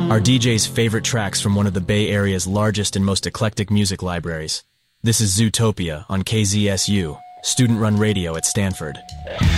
Our DJ's favorite tracks from one of the Bay Area's largest and most eclectic music libraries. This is Zootopia on KZSU, student-run radio at Stanford.